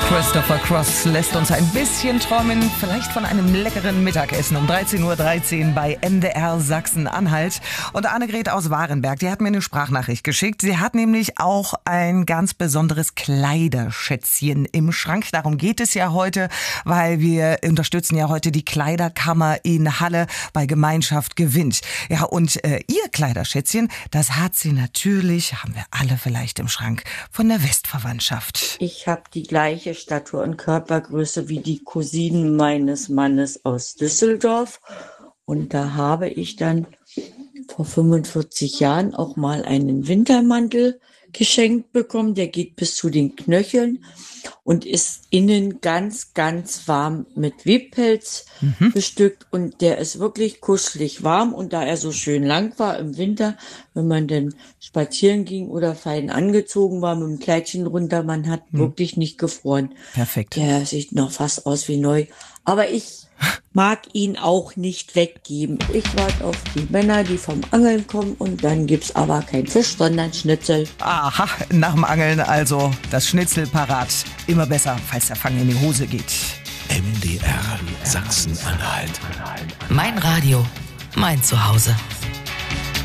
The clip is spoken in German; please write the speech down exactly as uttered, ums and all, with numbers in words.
Christopher Cross lässt uns ein bisschen träumen, vielleicht von einem leckeren Mittagessen um dreizehn Uhr dreizehn bei M D R Sachsen-Anhalt. Und Annegret aus Warenberg, die hat mir eine Sprachnachricht geschickt. Sie hat nämlich auch ein ganz besonderes Kleiderschätzchen im Schrank. Darum geht es ja heute, weil wir unterstützen ja heute die Kleiderkammer in Halle bei Gemeinschaft gewinnt. Ja, und äh, ihr Kleiderschätzchen, das hat sie natürlich, haben wir alle vielleicht im Schrank, von der Westverwandtschaft. Ich habe die gleiche Statur und Körpergröße wie die Cousinen meines Mannes aus Düsseldorf. Und da habe ich dann vor fünfundvierzig Jahren auch mal einen Wintermantel geschenkt bekommen. Der geht bis zu den Knöcheln und ist innen ganz, ganz warm mit Webpelz mhm. bestückt. Und der ist wirklich kuschelig warm. Und da er so schön lang war im Winter, wenn man denn spazieren ging oder fein angezogen war mit dem Kleidchen runter, man hat mhm. wirklich nicht gefroren. Perfekt. Der sieht noch fast aus wie neu. Aber ich mag ihn auch nicht weggeben. Ich warte auf die Männer, die vom Angeln kommen, und dann gibt's aber kein Fisch, sondern Schnitzel. Aha, nach dem Angeln also das Schnitzel parat. Immer besser, falls der Fang in die Hose geht. M D R Sachsen-Anhalt. Mein Radio, mein Zuhause.